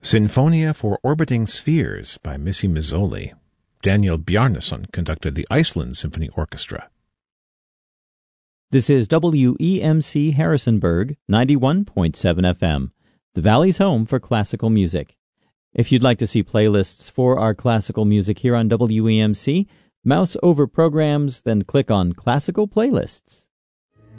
Sinfonia for Orbiting Spheres by Missy Mazzoli. Daniel Bjarnason conducted the Iceland Symphony Orchestra. This is WEMC Harrisonburg, 91.7 FM, the Valley's home for classical music. If you'd like to see playlists for our classical music here on WEMC, mouse over programs, then click on Classical Playlists.